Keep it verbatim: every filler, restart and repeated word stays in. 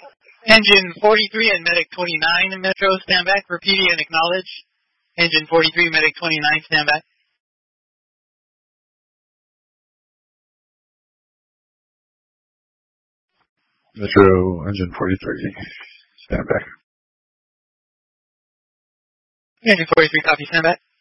Engine forty-three and Medic twenty-nine in Metro, stand back. Repeat and acknowledge. Engine forty-three, Medic twenty-nine, stand back. Metro, engine forty-three, stand back. Engine forty-three, copy, stand back.